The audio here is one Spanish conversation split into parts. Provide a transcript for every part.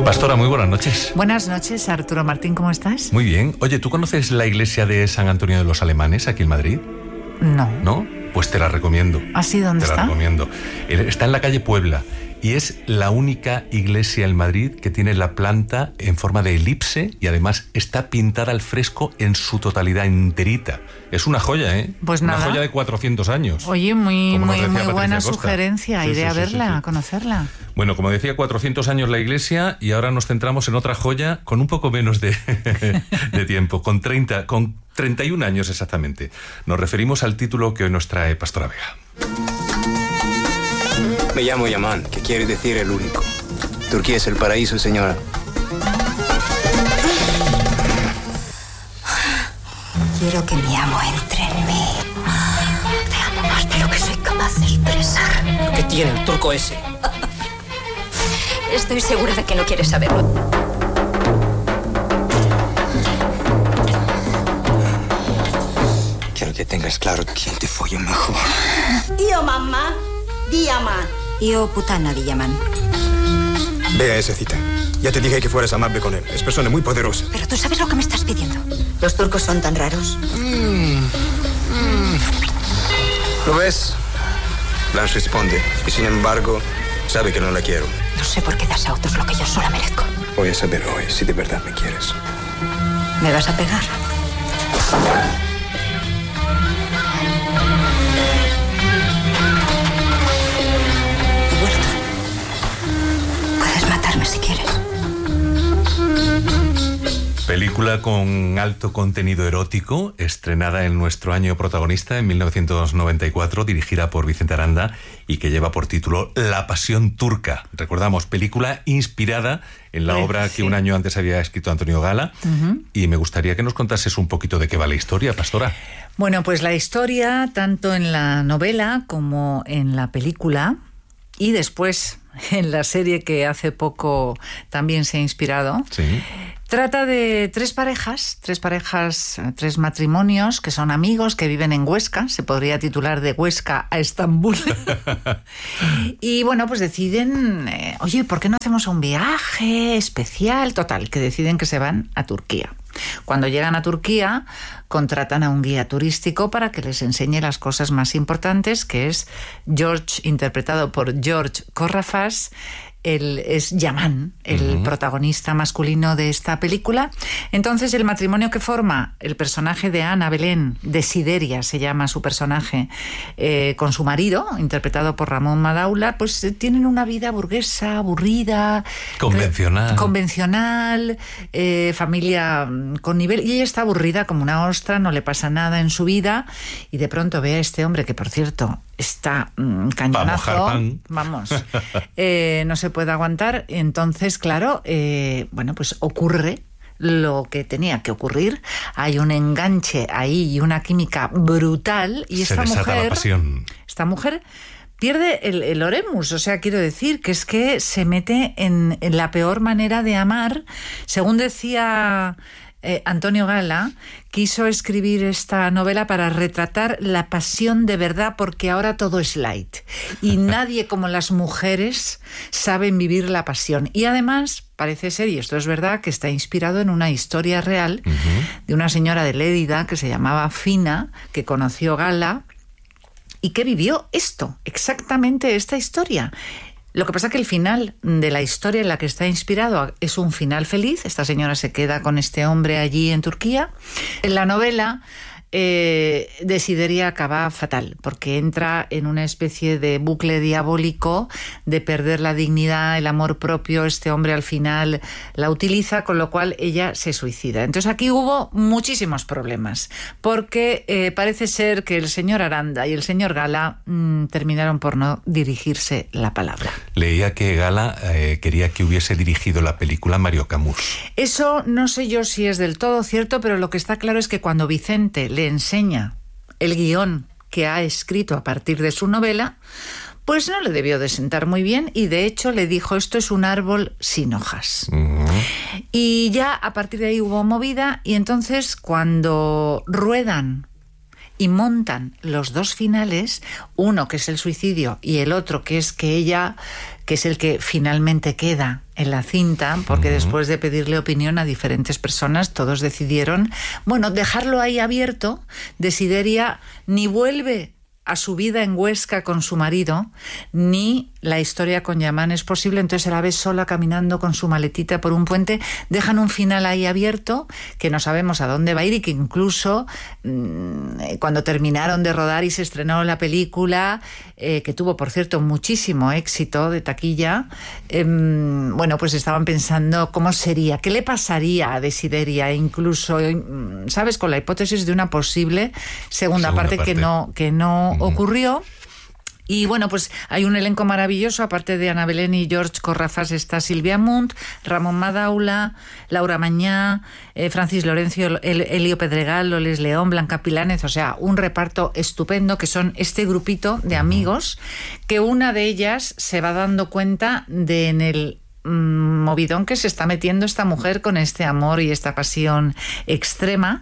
Pastora, muy buenas noches. Buenas noches, Arturo Martín, ¿cómo estás? Muy bien. Oye, ¿tú conoces la iglesia de San Antonio de los Alemanes aquí en Madrid? No. ¿No? Pues te la recomiendo. ¿Ah, sí? ¿Dónde está? Te la recomiendo. Está en la calle Puebla y es la única iglesia en Madrid que tiene la planta en forma de elipse y además está pintada al fresco en su totalidad enterita. Es una joya, ¿eh? Pues una nada. joya de 400 años. Oye, muy buena Costa. sugerencia. Sí, Iré a sí, verla, sí. a conocerla. Bueno, como decía, 400 años la iglesia y ahora nos centramos en otra joya con un poco menos de tiempo, con 31 años exactamente. Nos referimos al título que hoy nos trae Pastora Vega. Me llamo Yaman, que quiere decir el único. Turquía es el paraíso, señora. Quiero que mi amo entre en mí. Te amo más de lo que soy capaz de expresar. ¿Qué tiene el turco ese? Estoy segura de que no quieres saberlo. Quiero que tengas claro quién te folla mejor. Io mamma di Yaman. Io putana di Yaman. Ve a ese cita. Ya te dije que fueras amable con él. Es persona muy poderosa. Pero tú sabes lo que me estás pidiendo. Los turcos son tan raros. ¿Lo ves? Blanche responde y sin embargo sabe que no la quiero. No sé por qué das a otros lo que yo sola merezco. Voy a saber hoy si de verdad me quieres. ¿Me vas a pegar? He vuelto. Puedes matarme si quieres. Película con alto contenido erótico, estrenada en nuestro año protagonista, en 1994, dirigida por Vicente Aranda y que lleva por título La Pasión Turca. Recordamos, película inspirada en la obra que un año antes había escrito Antonio Gala. Y me gustaría que nos contases un poquito de qué va la historia, Pastora. Bueno, pues la historia, tanto en la novela como en la película, y después en la serie que hace poco también se ha inspirado, Sí. trata de tres matrimonios que son amigos, que viven en Huesca. Se podría titular De Huesca a Estambul. Y bueno, pues deciden, oye, ¿por qué no hacemos un viaje especial? Total, que deciden que se van a Turquía. Cuando llegan a Turquía, contratan a un guía turístico para que les enseñe las cosas más importantes, que es George, interpretado por George Corrafas. Él es Yaman, el protagonista masculino de esta película. Entonces, el matrimonio que forma el personaje de Ana Belén, Desideria se llama su personaje, con su marido, interpretado por Ramón Madaula, pues tienen una vida burguesa, aburrida, convencional, familia con nivel, y ella está aburrida como una ostra, no le pasa nada en su vida, y de pronto ve a este hombre que, por cierto, está cañonazo, mojar pan. Vamos, no se puede aguantar. Entonces, claro, bueno, pues ocurre lo que tenía que ocurrir. Hay un enganche ahí y una química brutal, y Se desata la pasión. Esta mujer pierde el oremus, o sea, quiero decir que es que se mete en la peor manera de amar. Según decía Antonio Gala, quiso escribir esta novela para retratar la pasión de verdad, porque ahora todo es light y nadie como las mujeres saben vivir la pasión. Y además parece ser, y esto es verdad, que está inspirado en una historia real de una señora de Lérida que se llamaba Fina, que conoció Gala y que vivió esto, exactamente esta historia. Lo que pasa es que el final de la historia en la que está inspirado es un final feliz. Esta señora se queda con este hombre allí en Turquía. En la novela, Desideria acaba fatal, porque entra en una especie de bucle diabólico de perder la dignidad, el amor propio. Este hombre al final la utiliza, con lo cual ella se suicida. Entonces aquí hubo muchísimos problemas, porque parece ser que el señor Aranda y el señor Gala terminaron por no dirigirse la palabra. Leía que Gala quería que hubiese dirigido la película Mario Camus. Eso no sé yo si es del todo cierto, pero lo que está claro es que cuando Vicente le enseña el guión que ha escrito a partir de su novela, pues no le debió de sentar muy bien, y de hecho le dijo: esto es un árbol sin hojas. Y ya a partir de ahí hubo movida, y entonces cuando ruedan y montan los dos finales, uno que es el suicidio y el otro que es que ella que es el que finalmente queda en la cinta, porque después de pedirle opinión a diferentes personas, todos decidieron, bueno, dejarlo ahí abierto. Desideria ni vuelve a su vida en Huesca con su marido, ni la historia con Yaman es posible, entonces se la ve sola caminando con su maletita por un puente. Dejan un final ahí abierto, que no sabemos a dónde va a ir, y que incluso cuando terminaron de rodar y se estrenó la película, que tuvo, por cierto, muchísimo éxito de taquilla, bueno, pues estaban pensando cómo sería, qué le pasaría a Desideria, incluso, ¿sabes?, con la hipótesis de una posible segunda parte que no ocurrió. Y bueno, pues hay un elenco maravilloso, aparte de Ana Belén y George Corrafas está Silvia Munt, Ramón Madaula, Laura Mañá, Francis Lorenzo, Elio Pedregal, Loles León, Blanca Pilánez, o sea, un reparto estupendo, que son este grupito de amigos, que una de ellas se va dando cuenta de en el movidón que se está metiendo esta mujer con este amor y esta pasión extrema.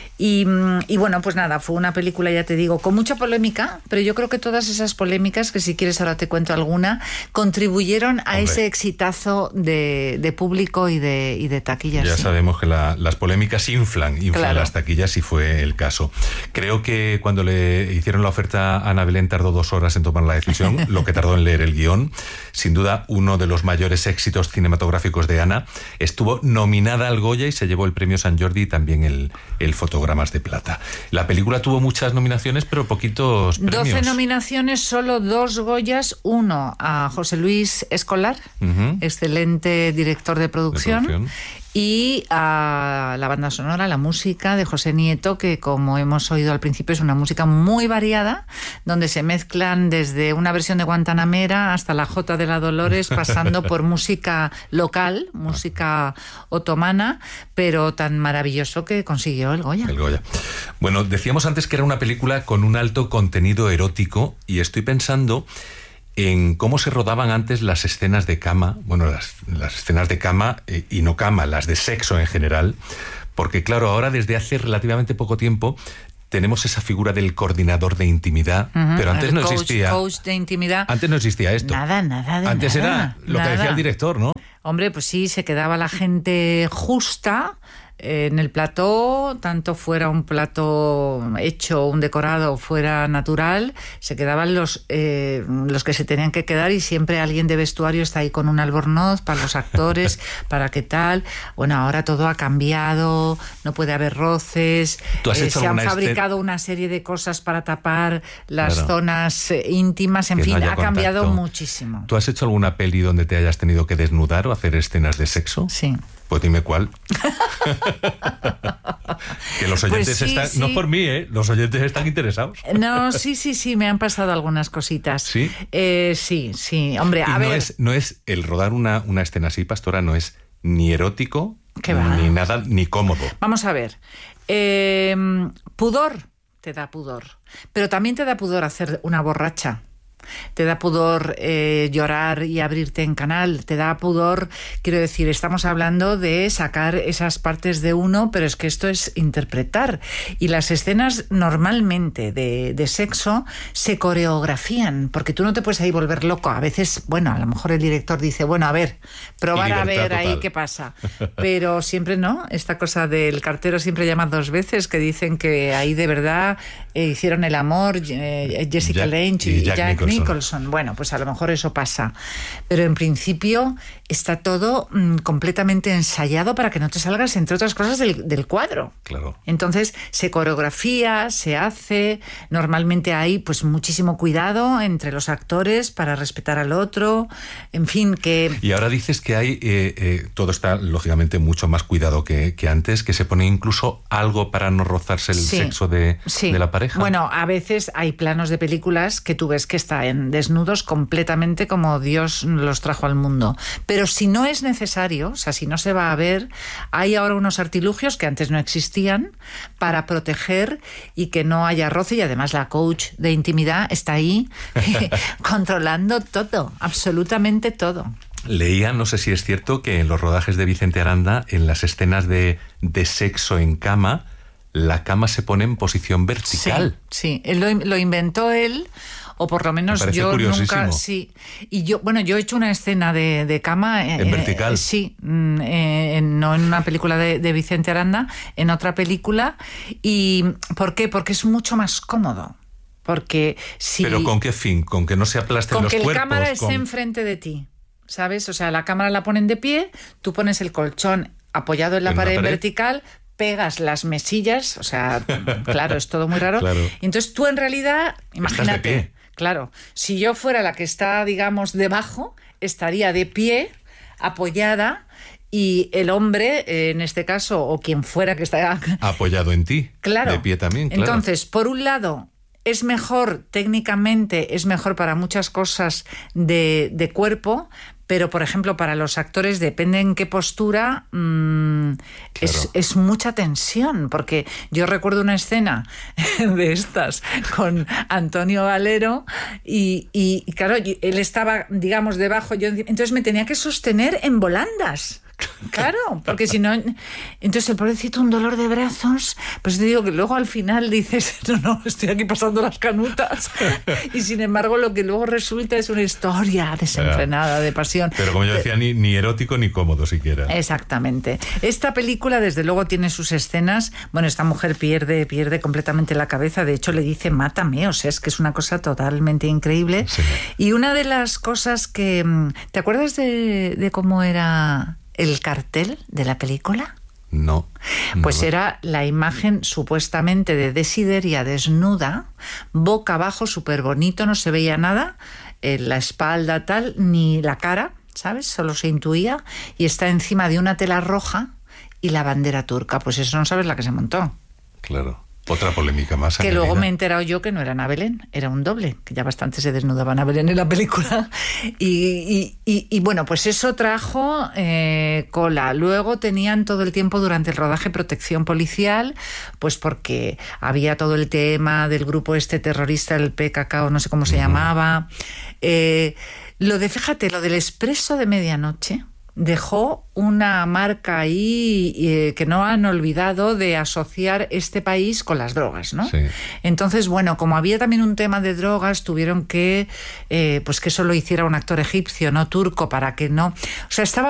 Y bueno, pues nada, fue una película, ya te digo, con mucha polémica, pero yo creo que todas esas polémicas, que si quieres ahora te cuento alguna, contribuyeron a ese exitazo de público y de taquillas. Ya sabemos que las polémicas inflan claro. las taquillas, y fue el caso. Creo que cuando le hicieron la oferta a Ana Belén tardó 2 horas en tomar la decisión, lo que tardó en leer el guión. Sin duda, uno de los mayores éxitos cinematográficos de Ana. Estuvo nominada al Goya y se llevó el premio San Jordi y también el Fotogramas de Plata. La película tuvo muchas nominaciones, pero poquitos premios. 12 nominaciones, solo 2 Goyas, uno a José Luis Escolar, excelente director de producción, y a la banda sonora, la música de José Nieto, que como hemos oído al principio es una música muy variada, donde se mezclan desde una versión de Guantanamera hasta la Jota de la Dolores, pasando por música local, música otomana, pero tan maravilloso que consiguió el Goya. El Goya. Bueno, decíamos antes que era una película con un alto contenido erótico, y estoy pensando en cómo se rodaban antes las escenas de cama, bueno, las escenas de cama y no cama, las de sexo en general, porque claro, ahora desde hace relativamente poco tiempo tenemos esa figura del coordinador de intimidad, pero antes no existía. Coach de intimidad. Antes no existía esto. Nada de antes nada. Era lo que decía el director, ¿no? Hombre, pues sí, se quedaba la gente justa en el plató, tanto fuera un plato hecho, un decorado, fuera natural, se quedaban los que se tenían que quedar, y siempre alguien de vestuario está ahí con un albornoz para los actores, para qué tal. Bueno, ahora todo ha cambiado, no puede haber roces, se han fabricado una serie de cosas para tapar las zonas íntimas, en fin, ha cambiado muchísimo. ¿Tú has hecho alguna peli donde te hayas tenido que desnudar o hacer escenas de sexo? Sí. Pues dime cuál. Que los oyentes pues sí, están... sí. No por mí, los oyentes están interesados. No, sí, me han pasado algunas cositas. ¿Sí? Sí. Hombre, a ver... No es el rodar una escena así, Pastora, no es ni erótico, ni nada, ni cómodo. Vamos a ver. Pudor, te da pudor. Pero también te da pudor hacer una borracha. Te da pudor llorar y abrirte en canal, te da pudor, quiero decir, estamos hablando de sacar esas partes de uno, pero es que esto es interpretar, y las escenas normalmente de sexo se coreografían, porque tú no te puedes ahí volver loco. A veces, bueno, a lo mejor el director dice, bueno, a ver, probar a ver total. Ahí qué pasa, pero siempre no, esta cosa del cartero siempre llama 2 veces, que dicen que ahí de verdad hicieron el amor Jessica Lange y Jack Nicholson. Bueno, pues a lo mejor eso pasa, pero en principio está todo completamente ensayado para que no te salgas, entre otras cosas, del cuadro. Claro. Entonces se coreografía, se hace, normalmente hay pues muchísimo cuidado entre los actores para respetar al otro, en fin, que... Y ahora dices que hay, todo está lógicamente mucho más cuidado que antes, que se pone incluso algo para no rozarse el sexo de la pareja. Bueno, a veces hay planos de películas que tú ves que están desnudos completamente como Dios los trajo al mundo. Pero si no es necesario, o sea, si no se va a ver, hay ahora unos artilugios que antes no existían para proteger y que no haya roce, y además la coach de intimidad está ahí controlando todo, absolutamente todo. Leía, no sé si es cierto, que en los rodajes de Vicente Aranda, en las escenas de sexo en cama, la cama se pone en posición vertical. Sí, lo inventó él. o por lo menos yo nunca... Sí. Y yo he hecho una escena de cama... ¿En vertical? Sí, no en una película de Vicente Aranda, en otra película. ¿Y por qué? Porque es mucho más cómodo. Porque si... ¿Pero con qué fin? ¿Con que no se aplasten los cuerpos? Con que la cámara esté enfrente de ti, ¿sabes? O sea, la cámara la ponen de pie, tú pones el colchón apoyado en la pared vertical, pegas las mesillas, o sea, claro, es todo muy raro. Claro. Y entonces tú en realidad, imagínate, estás de pie. Claro, si yo fuera la que está, digamos, debajo, estaría de pie, apoyada, y el hombre, en este caso, o quien fuera que está... Apoyado en ti, claro. De pie también, claro. Entonces, por un lado... Es mejor, técnicamente, es mejor para muchas cosas de cuerpo, pero, por ejemplo, para los actores, depende en qué postura, claro. es mucha tensión, porque yo recuerdo una escena de estas con Antonio Valero y claro, él estaba, digamos, debajo, yo entonces me tenía que sostener en volandas. Claro, porque si no... Entonces el pobrecito, un dolor de brazos. Pues te digo que luego al final dices, no, estoy aquí pasando las canutas. Y sin embargo lo que luego resulta es una historia desenfrenada de pasión. Pero como yo decía, ni erótico ni cómodo siquiera. Exactamente. Esta película desde luego tiene sus escenas. Bueno, esta mujer pierde completamente la cabeza. De hecho le dice, mátame. O sea, es que es una cosa totalmente increíble. Sí. Y una de las cosas que... ¿Te acuerdas de cómo era... el cartel de la película? No. Pues era la imagen supuestamente de Desideria desnuda, boca abajo, súper bonito, no se veía nada, la espalda tal, ni la cara, ¿sabes? Solo se intuía, y está encima de una tela roja y la bandera turca. Pues eso no sabes la que se montó. Claro. Otra polémica más. Que luego me he enterado yo que no era Ana Belén, era un doble, que ya bastante se desnudaba Ana Belén en la película. Y bueno, pues eso trajo cola. Luego tenían todo el tiempo durante el rodaje protección policial, pues porque había todo el tema del grupo este terrorista, el PKK, o no sé cómo se llamaba. Lo del Expreso de Medianoche dejó una marca ahí que no han olvidado de asociar este país con las drogas, ¿no? Sí. Entonces, bueno, como había también un tema de drogas, tuvieron que pues que eso lo hiciera un actor egipcio, no turco, para que no... O sea, estaba